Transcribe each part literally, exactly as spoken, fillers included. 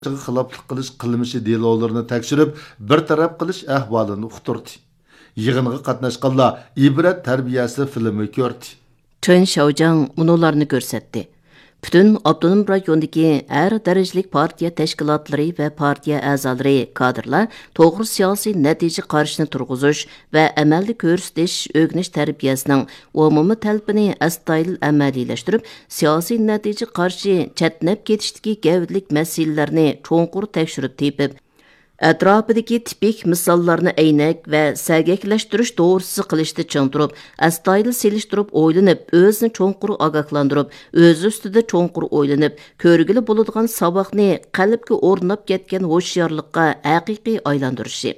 xiloflik qilish qilmishi delolarini tekshirib, bir taraf qilish ahvolini uqtirdi. Yig'inga qatnashganlar ibrat tarbiyasi filmi ko'rdi. Chen Xiaojang munolarni ko'rsatdi. Bütün avtonom rayondagi har darajalik partiya tashkilotlari va partiya a'zolari kadrlar to'g'ri siyosiy natija qarshini turg'izish va amalda ko'rsatish o'g'inish tarbiyasining umumiy talabini astoydil amaliylashtirib, siyosiy natija qarshi chatnab ketishdagi gavdlik masalalarni cho'nqur tekshirib tepib, atrofidagi tipik misollarni aynak va sagaklash to'g'risi qilishda ching turib, astoydil selishtirib o'ylanib, o'zini cho'nqur ogohlantirib, o'zi ustida cho'nqur o'ylanib, ko'rgili bo'ladigan saboqni qalbga o'rnab ketgan hoshyorlikqa haqiqiy aylantirishi.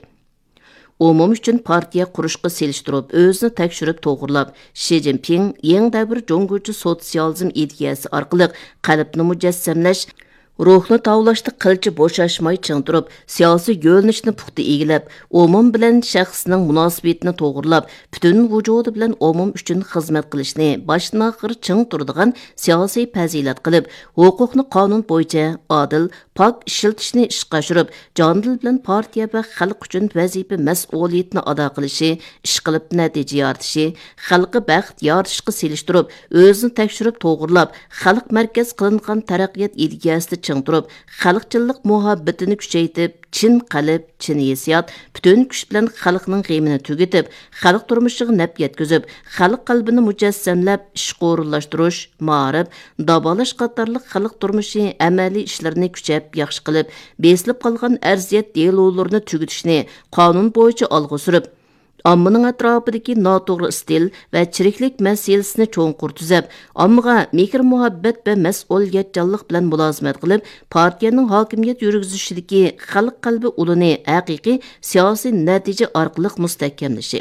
Umum uchun partiya qurishga selishtirib, o'zini tekshirib to'g'rilab, Shi Jinping yangi davr Jungguchi sotsializm ideyasi orqali qalbni mujassamlash, ruhni tavlashda qilchi bo'shashmay ching turib, siyosiy yo'lnishni puxta egilib, umum bilan shaxsning munosabatini to'g'rilab, butun vujudi bilan umum uchun xizmat qilishni boshdan oxir ching turadigan siyosiy fazilat qilib, huquqni qonun bo'yicha adil, pok ishlatishni ishga oshirib, jondil bilan partiya va xalq uchun vazifa mas'uliyatni ado qilishi, ish qilib natija yoritishi, xalqqa baxt yoritishga selishtirib, o'zini tekshirib to'g'rilab, xalq markaz qilingan taraqqiyot ideyasida ching turib, xalqchillik muhabbatini kuchaytirib, chin qalb, chin hissiyot, butun kuch bilan xalqning g'amini tugatib, xalq turmushiga naf yetkazib, xalq qalbini mujassamlab, ishga o'rinlashtirish, ma'rif, davolash qatorliq xalq turmushi amaliy ishlarini kuchab, yaxshi qilib, besilib qolgan arziyat delolarini tugatishni qonun bo'yicha olg'a surib, ommaning atrofidagi noto'g'ri stil va chiriklik masalasini cho'nqur tuzab, ommaga mehr muhabbat va mas'uliyatchanlik bilan mulozimat qilib, partiyaning hokimiyat yurgizishidagi xalq qalbi ulini haqiqiy siyosiy natija orqali mustahkamlashi.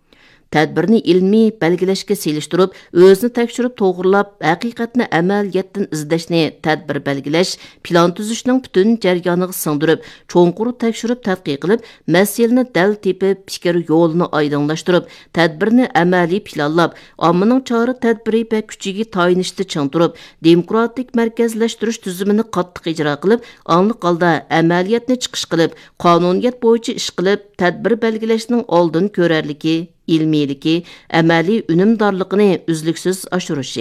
Tadbirni ilmiy belgilashga selishtirib, o'zini tekshirib to'g'rilab, haqiqatni amaliyatdan izlashni tadbir belgilash, plan tuzishning butun jarayoniga singdirib, cho'nqur tekshirib tadqiq qilib, masalani dal tepib, fikr yo'lini oydinlashtirib, tadbirni amaliy planlab, ommaning chora tadbiri va kuchiga tayinishda ching turib, demokratik markazlashtirish tuzumini qattiq ijro qilib, angliq holda amaliyatni chiqish qilib, qonuniyat bo'yicha ish qilib, tadbir belgilashning oldin ko'rarligi, ilmiyligi, amaliy unumdorligini uzluksiz oshirishi.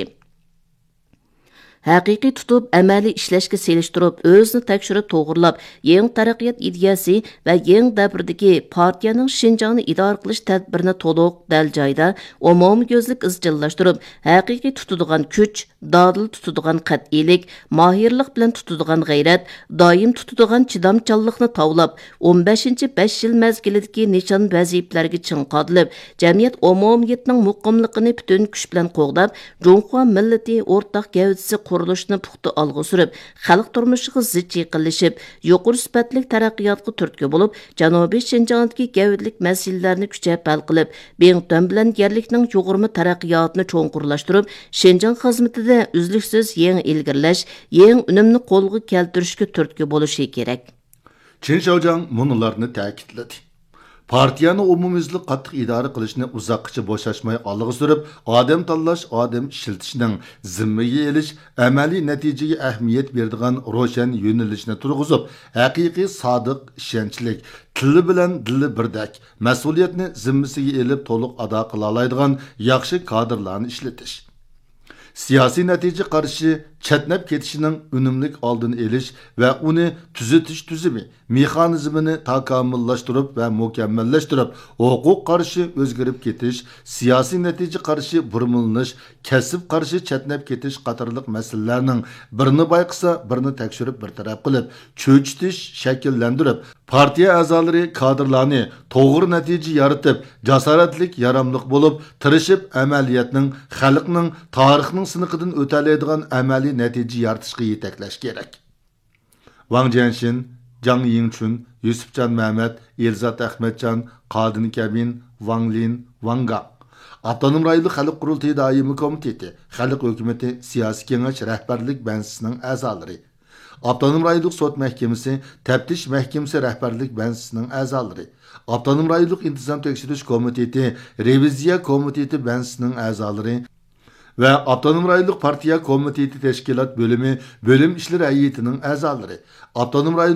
Haqiqiy tutib, amaliy ishlashga selishtirib, o'zini tekshirib to'g'rilab, yangi taraqqiyot ideyasi va yangi davrdagi partiyaning Shinjongni idora qilish tadbirini to'liq dal joyda, umumiy ko'zlik izchillashtirib, haqiqiy tutadigan kuch, dodil tutadigan qat'iylik, mohirlik bilan tutadigan g'ayrat, doim tutadigan chidamchanlikni tavlab, o'n beshinchi besh yil mezgilidagi nishon vazifalarga ching qodilib, jamiyat umumiyatining muqimligini butun kuch bilan qo'g'dab, Junxo millati o'rtaq gavdasi qurilishni puxta olg'a surib, xalq turmushiga zich yaqinlashib, yuqori sifatli taraqqiyotga turtki bo'lib, Janubiy Shinjongdagi gavdlik masalalarni kuchayib hal qilib, Bengton bilan yerlikning yuqori taraqqiyotini cho'nqurlashtirib, Shinjong xizmatida uzluksiz yangi ilgirlash, yangi unumni qo'lga keltirishga turtki bo'lishi kerak. Chen Xiaojang munolarni ta'kidladi. Partiyani umumyuzli qattiq idora qilishni uzoqcha bo'shashmay olg'a surib, odam tanlash, odam ishlatishning zimmaga elish, amaliy natijaga ahamiyat beradigan ro'shan yo'nalishni turg'izib, haqiqiy sodiq ishonchlik, tili bilan dili birdak, mas'uliyatni zimmasiga elib to'liq ado qila oladigan yaxshi kadrlarni ishlatish. Siyosiy natija qarshi chatnab ketishining unumlik oldini elish va uni tuzatish tuzumi mexanizmini takomillashtirib va mukammallashtirib, huquq qarshi o'zgarib ketish, siyosiy natija qarshi burmilnish, kasb qarshi chatnab ketish qatorliq masalalarning birini bayqisa, birini tekshirib bir taraf qilib, cho'chitish, shakllantirib, partiya a'zolari kadrlarni to'g'ri natija yaratib, jasoratlik, yaramliq bo'lib, tirishib amaliyatning, xalqning, tarixning siniqidan o'talaydigan amaliy natija yaratishga yetaklash kerak. Wang Jianxin, Zhang Yingchun, Yusufjan Mehmet, Elzat Ahmedjan, Qadin Kabin, Wang Lin, Wang Gang. Avtonom rayonlik xalq qurultiyi doimiy komiteti, xalq hukumati siyosiy kengash rahbarlik bansisining a'zolari, Avtonom rayonlik sud mahkamasi, taftish mahkamasi rahbarlik bansisining a'zolari, Avtonom rayonlik intizom tekshirish komiteti, reviziya komiteti bansisining a'zolari, ve Avtonom rayonluq partiya komiteti teşkilat bölümü bölüm işleri heyetinin a'zolari, Avtonom rayon